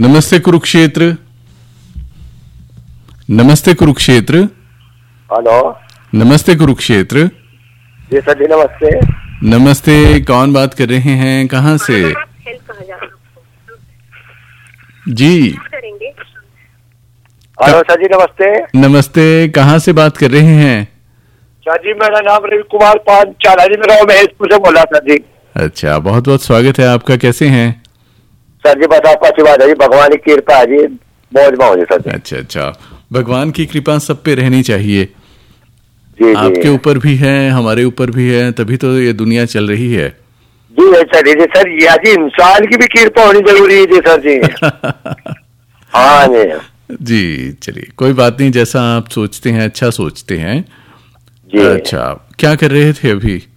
नमस्ते कुरुक्षेत्र। नमस्ते कुरुक्षेत्र। हेलो। नमस्ते कुरुक्षेत्र। जी सर जी नमस्ते। नमस्ते, कौन बात कर रहे हैं, कहाँ से? जी हेलो सर जी नमस्ते। नमस्ते, कहाँ से बात कर रहे हैं? सर जी मेरा नाम रवि कुमार पांचाला जी, मेरा महेशपुर से बोला सर जी। अच्छा, बहुत बहुत स्वागत है आपका। कैसे हैं सर जी? बस आपका आशीर्वाद है जी, भगवान की कृपा है जी, मौज में हो जी सर जी। अच्छा अच्छा, भगवान की कृपा सब पे रहनी चाहिए। जी आपके जी ऊपर भी है, हमारे ऊपर भी है, तभी तो ये दुनिया चल रही है। जी सर जी। सर ये जी इंसान की भी कृपा होनी जरूरी है जी सर जी। हाँ जी जी चलिए, कोई बात नहीं, जैसा आप सोचते हैं अच्छा सोचते हैं। जी। अच्छा, क्या कर रहे थे अभी?